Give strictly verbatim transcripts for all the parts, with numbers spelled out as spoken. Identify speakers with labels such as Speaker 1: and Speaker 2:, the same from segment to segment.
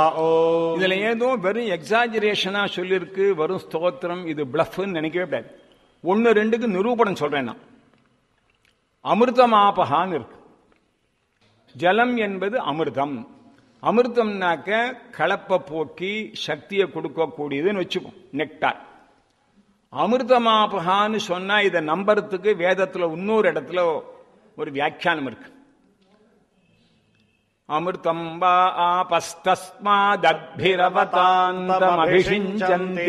Speaker 1: இதுல ஏதோ வெறும் எக்ஸாஜரேஷனா சொல்லிருக்கு, வரும் ஸ்தோத்திரம், இது பிளஃப்னு நினைக்கவே கூடாது. ஒன்னு ரெண்டுக்கு நிரூபணம் சொல்றேன் நான். அமிர்தமாபகான்னு இருக்கு. ஜலம் என்பது அமிர்தம். அமிர்தம்னாக்க கலப்ப போக்கி சக்தியை கொடுக்கக்கூடியதுன்னு வச்சுக்கோ, நெக்டார். அமிர்தமாபகான்னு சொன்னா இதை நம்புறதுக்கு வேதத்துல இன்னொரு இடத்துல ஒரு வியாக்கியானம் இருக்கு. அமிர்தம் வா ஆபஸ்தஸ்மாதத்பிரவதாந்தமபிஷிஞ்சந்தி.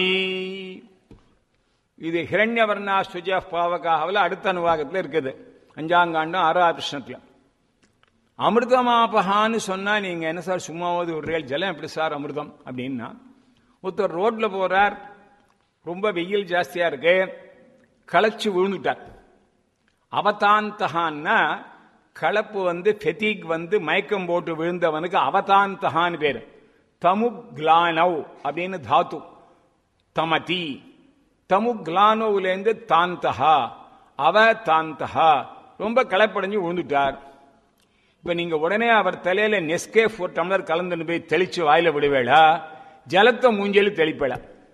Speaker 1: இது ஹிரண்யவர்ணா சுஜ பாவகாவில் அடுத்த அனுவாகத்தில் இருக்குது, அஞ்சாங்காண்டம் ஆறாவது பிரஷ்னத்துல. அமிர்தமாபகான்னு சொன்னா நீங்க என்ன சார் சும்மாவது ஒரு ஜலம் எப்படி சார் அமிர்தம் அப்படின்னா, ஒருத்தர் ரோட்ல போறார், ரொம்ப வெயில் ஜாஸ்தியா இருக்கு, களைச்சு விழுந்துட்டார். அவதாந்தகான்னா கலப்பு வந்து ஃபெட்டிக் வந்து மயக்கம் போட்டு விழுந்தவனுக்கு அவதாந்தகான்னு பேரு. தமுக்லானவ் அப்படின்னு தாத்து, தமதி. தமுக்லானோவிலேருந்து தாந்தகா, அவதாந்தகா, ரொம்ப களைப்படைஞ்சு விழுந்துட்டார். இப்ப நீங்க உடனே அவர் தலையில நெஸ்கே ஒரு டம்ளர் கலந்துன்னு போய் தெளிச்சு வாயில விடுவேளா, ஜலத்தை மூஞ்சலி தெளிப்பேளா.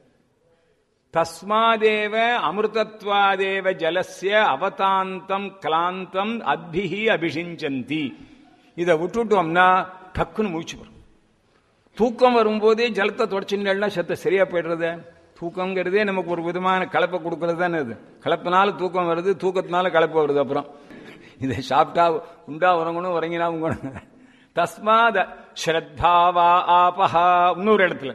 Speaker 1: தஸ்மாதேவ அமிர்தத்வாதேவ ஜலஸ்ய அவதாந்தம் கிளாந்தம் அத்பிஹி அபிஷிஞ்சந்தி. இதை விட்டுட்டோம்னா டக்குன்னு மூச்சு வரும். தூக்கம் வரும்போதே ஜலத்தை தொடச்சுன்னா சத்த சரியா போயிடுறது. தூக்கங்கிறதே நமக்கு ஒரு விதமான கலப்பை கொடுக்கறது தானே. இது கலப்பினால தூக்கம் வருது, தூக்கத்தினால கலப்பு வருது. அப்புறம் இதை சாப்பிட்டா உண்டா உறங்கணும், உறங்கினா உங்கணும். தஸ்மாத ஸ்ரத்தாவா ஆபஹா. இன்னொரு இடத்துல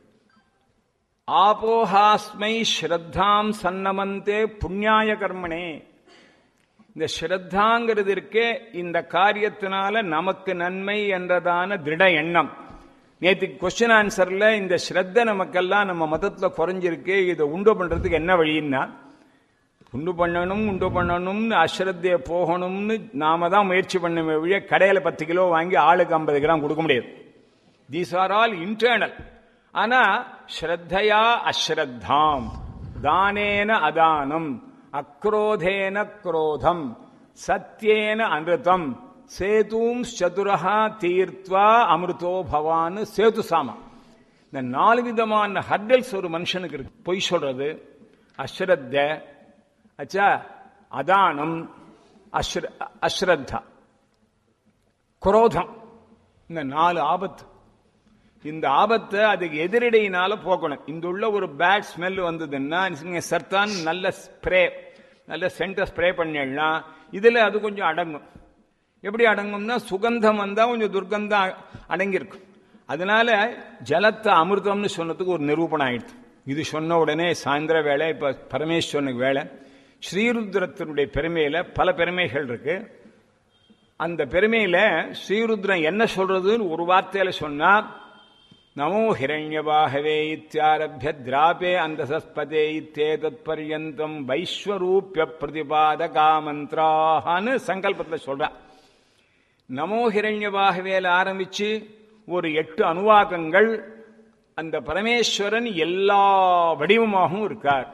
Speaker 1: ஆபோஹாஸ்மை ஸ்ரத்தாம் சன்னமந்தே புண்ணியாய கர்மனே. இந்த ஸ்ரத்தாங்கிறது இருக்கே, இந்த காரியத்தினால நமக்கு நன்மை என்றதான திருட எண்ணம். நேற்று கொஸ்டின் ஆன்சர்ல இந்த ஸ்ரத்த நமக்கெல்லாம் நம்ம மதத்துல குறைஞ்சிருக்கு, இதை உண்டு பண்றதுக்கு என்ன வழின்னா, உண்டு பண்ணணும் உண்டு பண்ணணும்னு அஸ்ரத்தைய போகணும்னு நாம தான் முயற்சி பண்ண வழிய கடையில பத்து கிலோ வாங்கி ஆளுக்கு ஐம்பது கிராம் கொடுக்க முடியாது. These are all internal. ஆனா ஸ்ரத்தையா அஸ்ரத்தாம், தானேன அதானம், அக்ரோதேன குரோதம், சத்யேன அமிர்தம், சேதும் சதுரஹா தீர்த்வா அமிர்தோ பவான் சேது சாமா. இந்த நாலு விதமான ஹர்டல்ஸ் ஒரு மனுஷனுக்கு இருக்கு. பொய் சொல்றது, அஸ்ரத்த, அச்சா அதானம், அஸ்ரத்தா, குரோதம். இந்த நாலு ஆபத்து. இந்த ஆபத்தை அதுக்கு எதிரடையினால போக்கணும். இந்த உள்ள ஒரு பேட் ஸ்மெல் வந்ததுன்னா சர்தான் நல்ல ஸ்ப்ரே, நல்ல சென்டர் ஸ்ப்ரே பண்ணிடனா இதுல அது கொஞ்சம் அடங்கும். எப்படி அடங்கும்னா சுகந்தம் வந்தா கொஞ்சம் துர்கந்தம் அடங்கியிருக்கும். அதனால ஜலத்தை அமிர்தம்னு சொன்னதுக்கு ஒரு நிரூபணம் ஆயிடுச்சு. இது சொன்ன உடனே சாயந்திர வேலை, இப்ப பரமேஸ்வரனுக்கு வேலை. ஸ்ரீருத்ரத்தினுடைய பெருமையில பல பெருமைகள் இருக்கு. அந்த பெருமையில ஸ்ரீருத்ரன் என்ன சொல்றதுன்னு ஒரு வார்த்தையில சொன்னா, நமோ ஹிரண்யபாகவே இத்தியாரப்ய திராபே அந்தசஸ்பதே இத்தேதத் பர்யந்தம் வைஸ்வரூப்ய பிரதிபாதகா மந்த்ரான்னு சங்கல்பத்தில் சொல்ற. நமோ ஹிரண்யபாகவேல ஆரம்பிச்சு ஒரு எட்டு அனுவாகங்கள் அந்த பரமேஸ்வரன் எல்லா வடிவமாகவும் இருக்கார்.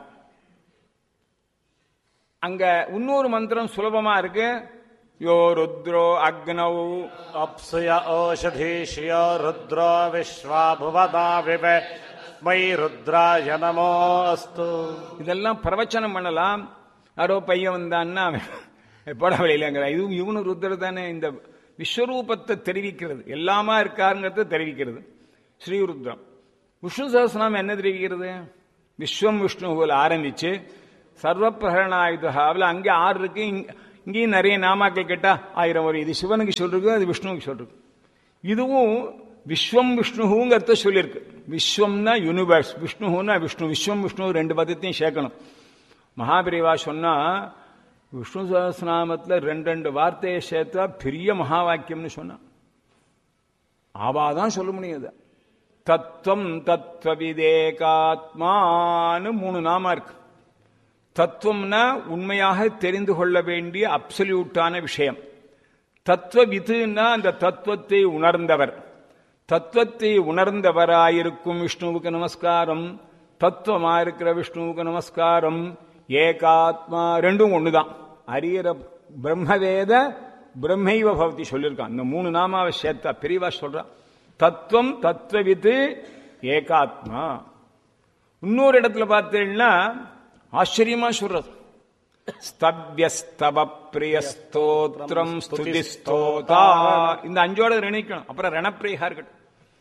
Speaker 1: அங்க இன்னொரு மந்திரம் சுலபமா இருக்கு. யோ ருத்ரோ அக்னௌ
Speaker 2: அப்சுய ஓஷதீஷ்யோ ருத்ரோ விஸ்வா புவதா விவ மை ருத்ராய நமோஸ்து. இதெல்லாம்
Speaker 1: பிரவச்சனம் பண்ணலாம். யாரோ பையன் வந்தான்னா போட வழியிலங்கிற இது இவனு ருத்ர தானே. இந்த விஸ்வரூபத்தை தெரிவிக்கிறது, எல்லாமா இருக்காருங்கிறத தெரிவிக்கிறது ஸ்ரீருத்ரம். விஷ்ணு சஹஸ்ரநாமம் என்ன தெரிவிக்கிறது? விஸ்வம் விஷ்ணுவில் ஆரம்பிச்சு சர்வ பிரகரணாயுதாவில் அங்கே ஆறு இருக்கு. இங்கேயும் நிறைய நாமாக்கள் கேட்டா ஆயிரம் வரும். இது சிவனுக்கு சொல்றது, அது விஷ்ணுவுக்கு சொல்றது. இதுவும் விஸ்வம் விஷ்ணுங்கிறத சொல்லியிருக்கு. விஸ்வம்னா யூனிவர்ஸ், விஷ்ணுன்னா விஷ்ணு. விஸ்வம் விஷ்ணு ரெண்டு பதத்தையும் சேர்க்கணும். மகாபிரிவா சொன்னா விஷ்ணு சஹஸ்ரநாமத்துல ரெண்டு ரெண்டு வார்த்தையை சேர்த்தா பெரிய மகா வாக்கியம்னு சொன்னா ஆவாதான் சொல்ல முடியாது. தத்துவம் தத்துவவிதேகாத்மான்னு மூணு நாமா இருக்கு. தத்துவம்னா உண்மையாக தெரிந்து கொள்ள வேண்டிய அப்சல்யூட்டான விஷயம். தத்துவவிதுன்னா அந்த தத்துவத்தை உணர்ந்தவர். தத்துவத்தை உணர்ந்தவராயிருக்கும் விஷ்ணுவுக்கு நமஸ்காரம், தத்துவமாயிருக்கிற விஷ்ணுவுக்கு நமஸ்காரம். ஏகாத்மா ரெண்டும் ஒண்ணுதான். அரியர பிரம்மவேத பிரம்மைவ பவதி சொல்லியிருக்கான். இந்த மூணு நாமாவை சேர்த்தா பெரியவா சொல்றா. தத்துவம் தத்துவவித்து ஏகாத்மா. இன்னொரு இடத்துல பார்த்தீங்கன்னா ஆச்சரியமா சொல்றது, ஸ்தவ்யஸ்தவ பிரிய ஸ்தோத்ரம் ஸ்துதி ஸ்தோதா. இந்த அஞ்சோட நினைக்கணும். அப்புறம் ரணப்பிரியா இருக்கட்டும்.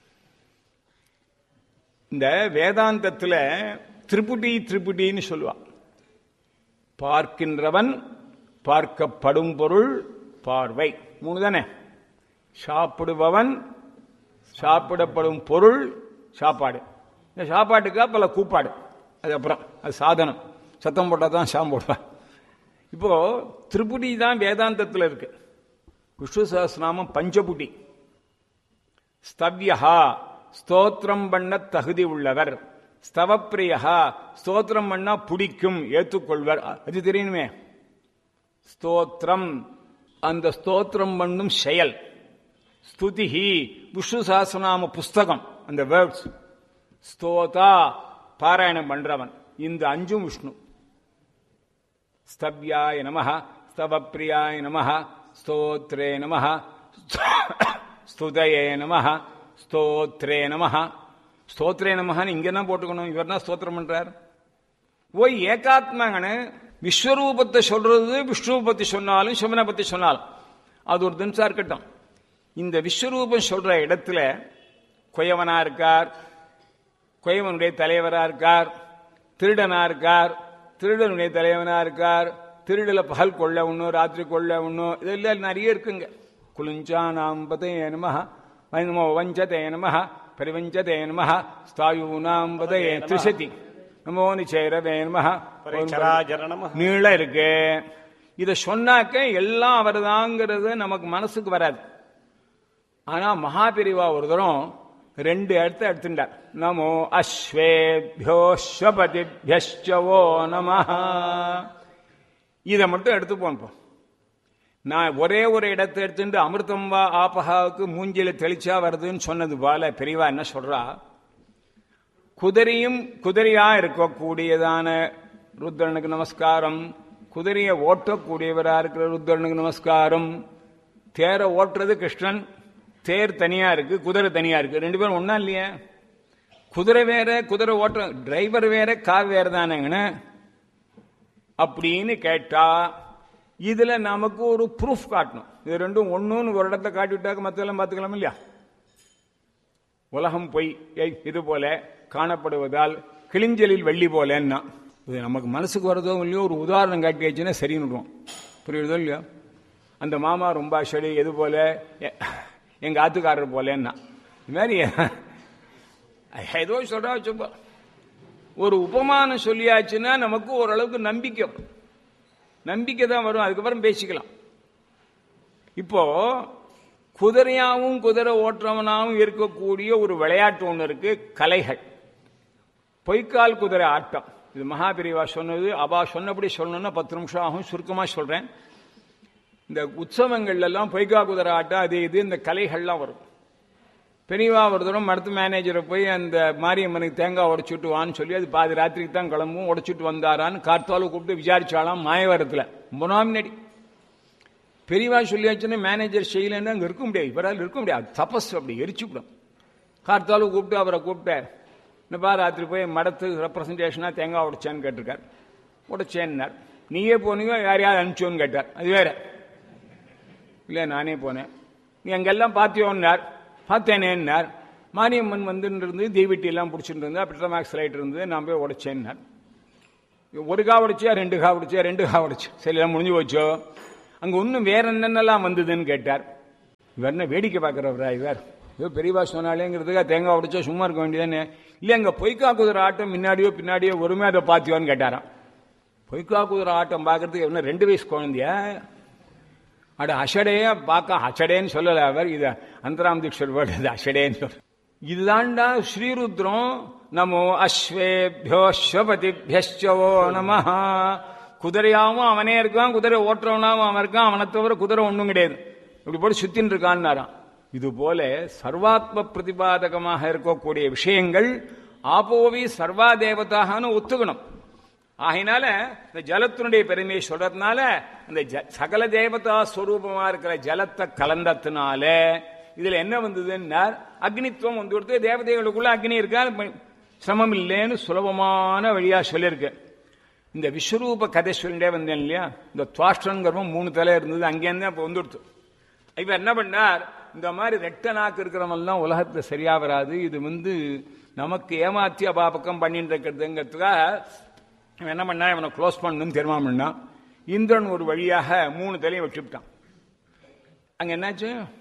Speaker 1: இந்த வேதாந்தத்துல திரிபுடி திரிபுடின்னு சொல்லுவான். பார்க்கின்றவன், பார்க்கப்படும் பொருள், பார்வை, மூணு தானே. சாப்பிடுபவன், சாப்பிடப்படும் பொருள், சாப்பாடு. இந்த சாப்பாட்டுக்கா பல கூப்பாடு, அது அப்புறம் அது சாதனம். சத்தம் போட்டால் தான் சாம் போடுவான். இப்போ திரிபுடி தான் வேதாந்தத்தில் இருக்கு. விஷ்ணு சஹஸ்ரநாமம் பஞ்சபுடி. ஸ்தவ்யா ஸ்தோத்திரம் பண்ண தகுதி உள்ளவர், ஸ்தவப்பிரியா ஸ்தோத்திரம் பண்ணா பிடிக்கும் ஏற்றுக்கொள்வர். அது தெரியணுமே. ஸ்தோத்திரம் அந்த ஸ்தோத்திரம் பண்ணும் செயல். ஸ்துதிஹி விஷ்ணு சஹஸ்ரநாம புஸ்தகம், அந்த வேர்ட்ஸ். ஸ்தோதா பாராயணம் பண்றவன். இந்த அஞ்சும் விஷ்ணு. ஸ்தவ்யாய நமஹ, ஸ்தவப்பிரியாய நமஹ, ஸ்தோத்ரே நமஹ, ஸ்துதயே நமஹ, ஸ்தோத்ரே நமஹ. ஸ்தோத்ரே நமஹன்னு இங்க என்ன போட்டுக்கணும்? இவர் தான் ஸ்தோத்திரம் பண்றார். ஓய் ஏகாத்மாங்கன்னு விஸ்வரூபத்தை சொல்றது, விஷ்ணு பத்தி சொன்னாலும் சிவனை பத்தி சொன்னாலும் அது ஒரு தினசா இருக்கட்டும். இந்த விஸ்வரூபம் சொல்ற இடத்துல கொயவனா இருக்கார், கொயவனுடைய தலைவரா இருக்கார், திருடனா இருக்கார், திருடனுடைய தலைவனா இருக்கார், திருடல பகல் கொள்ள ஒன்னும் ராத்திரி கொள்ள ஒன்னும், இதெல்லாம் நிறைய இருக்குங்க. குலுஞ்சானாம் பதே நமஹ, நமோ வஞ்சதே நமஹ, பரிவஞ்சதே நமஹ, ஸ்தாயூனாம் பதே திரிசதி, நமோ நிச்சேரவே நமஹ, நீள இருக்கு. இத சொன்னாக்க எல்லாம் அவர்தாங்கிறது நமக்கு மனசுக்கு வராது. ஆனா மகாபிரிவா ஒரு தரம் ரெண்டு இடத்த எடுத்துட்டார். நமோ அஸ்வேபியோஸ்வபதிபியோ நமஹ. இதை மட்டும் எடுத்து போனோம். நான் ஒரே ஒரு இடத்தை எடுத்துட்டு அமிர்தம் வா ஆபகாவுக்கு மூஞ்சில தெளிச்சா வருதுன்னு சொன்னது போல பெரியவா என்ன சொல்றா, குதிரையும் குதிரையா இருக்கக்கூடியதான ருத்ரனுக்கு நமஸ்காரம், குதிரையை ஓட்டக்கூடியவரா இருக்கிற ருத்ரனுக்கு நமஸ்காரம். தேரை ஓட்டுறது கிருஷ்ணன், தேர் தனியா இருக்கு, குதிரை தனியா இருக்கு. ரெண்டு பேரும் ஒன்னா இல்லையா? குதிரை வேற, குதிரை ஓட்ட டிரைவர் வேற, கார் வேற தானேங்கன்னு அப்படின்னு கேட்டா இதுல நமக்கு ஒரு ப்ரூஃப் காட்டணும். இது ரெண்டும் ஒண்ணுன்னு ஒரு இடத்த காட்டிவிட்டாக்க மத்தெல்லாம் பார்த்துக்கலாம் இல்லையா? உலகம் பொய் இது போல காணப்படுவதால் கிளிஞ்சலில் வெள்ளி போலன்னா இது நமக்கு மனசுக்கு வரதோ இல்லையோ ஒரு உதாரணம் காட்டி வச்சுன்னா சரின்னுடுவோம். புரியுறதோ இல்லையா? அந்த மாமா ரொம்ப செடி எது போல, எங்க ஆத்துக்காரர் போலன்னா இது மாதிரி ஏதோ சொல்றா வச்சுப்பா. ஒரு உபமானம் சொல்லியாச்சுன்னா நமக்கு ஓரளவுக்கு நம்பிக்கை நம்பிக்கை தான் வரும். அதுக்கப்புறம் பேசிக்கலாம். இப்போ குதிரையாவும் குதிரை ஓட்டுறவனாவும் இருக்கக்கூடிய ஒரு விளையாட்டு ஒன்று இருக்கு, கலைகள். பொய்க்கால் குதிரை ஆட்டம். இது மகாபிரிவா சொன்னது. அவா சொன்னபடி சொல்லணும்னா பத்து நிமிஷம் ஆகும். சுருக்கமா சொல்றேன். இந்த உற்சவங்கள்ல எல்லாம் பொய்க்கா குதிரை ஆட்டம் அது இது இந்த கலைகள்லாம் வரும். பெரியவா ஒரு தூரம் மருத்துவ மேனேஜரை போய் அந்த மாரியம்மனுக்கு தேங்காய் உடைச்சுட்டு வான்னு சொல்லி அது பாதி ராத்திரிக்கு தான் கிளம்பும், உடைச்சுட்டு வந்தாரான்னு கார்த்தால கூப்பிட்டு விசாரிச்சாலாம் மாயவரத்தில். முன்னாம் நடி பெரியவா சொல்லியாச்சுன்னா மேனேஜர் செய்யலன்னு அங்கே இருக்க முடியாது, இவரால் இருக்க முடியாது. தபஸ் அப்படி எரிச்சுவிடும். கார்த்தால கூப்பிட்டு அவரை கூப்பிட்டார். என்னப்பா ராத்திரி போய் மடத்து ரெப்ரசன்டேஷனாக தேங்காய் உடைச்சான்னு கேட்டிருக்கார். உடைச்சேன்னார். நீயே போனீங்க யாரையாவது அனுப்பிச்சோன்னு கேட்டார். அது வேற இல்லை, நானே போனேன். நீ அங்கெல்லாம் பார்த்தியோன்னார். பார்த்தேனேன்னார். மாரியம்மன் வந்துன்னு இருந்து தீவெட்டி எல்லாம் பிடிச்சிட்டு இருந்தா, பெட்ரோமேக்ஸ் லைட் இருந்தது, நான் போய் உடைச்சேன்னார். ஒரு கா உடைச்சியா ரெண்டு கா உடைச்சியா ரெண்டு கா உடைச்சு சரி எல்லாம் முடிஞ்சு போச்சோ. அங்கே இன்னும் வேற என்னென்னலாம் வந்ததுன்னு கேட்டார். இவர் என்ன வேடிக்கை பார்க்குறவரா இவர்? ஏதோ பெரியவா சொன்னாலேங்கிறதுக்காக தேங்காய் உடைச்சா சும்மா இருக்க வேண்டியதானே? இல்லை அங்கே பொய்க்கா குதிரை ஆட்டம் முன்னாடியோ பின்னாடியோ ஒருமே அதை பார்த்தியோன்னு கேட்டாராம். பொய்க்கா குதிரை ஆட்டம் பார்க்கறதுக்கு என்ன ரெண்டு வயசு குழந்தையா? அட அஷடையா பார்க்க அச்சடேன்னு சொல்லல அவர். இது அந்தராம் தீட்சர் வேர்டு, இது அஷடேன்னு சொல்ற. இதுதான்டா ஸ்ரீருத்ரம். நமோ அஸ்வேபியோஸ்வபதிபியோ நமஹ. குதிரையாவும் அவனே இருக்கான், குதிரை ஓட்டுறவனாவும் அவன் இருக்கான், அவனை தவிர குதிரை ஒன்றும் கிடையாது. இப்படி போட்டு சுத்தின்னு இருக்கான்னாராம். இது போல சர்வாத்ம பிரதிபாதகமாக இருக்கக்கூடிய விஷயங்கள் ஆபோவி சர்வா தேவதாகனு ஒத்துக்கணும். ஆகினால இந்த ஜலத்தினுடைய பெருமையை சொல்றதுனால அந்த சகல தேவதா ஸ்வரூபமா இருக்கிற ஜலத்தை கலந்தத்தினால இதுல என்ன வந்ததுன்னா அக்னித்துவம் வந்து கொடுத்து தேவதைகளுக்குள்ள அக்னி இருக்கா சிரமம் இல்லைன்னு சுலபமான வழியா சொல்லியிருக்கு. இந்த விஸ்வரூப கதை சொல்லிட்டே வந்தேன் இல்லையா, இந்த துவாஷ்டங்கிறவன் மூணு தலை இருந்தது, அங்கேருந்து அப்போ வந்துடுத்து. இவர் என்ன பண்ணார், இந்த மாதிரி ரெட்ட நாக்கு இருக்கிறவெல்லாம் உலகத்துல சரியா வராது, இது வந்து நமக்கு ஏமாத்தி அபாபக்கம் பண்ணிட்டு இருக்கிறதுங்கிறதுக்காக இவன் என்ன பண்ணா, இவனை க்ளோஸ் பண்ணணும்னு தீர்மானம் பண்ணான். இந்திரன் ஒரு வழியாக மூணு தலையும் வச்சுட்டான். அங்க என்னாச்சு,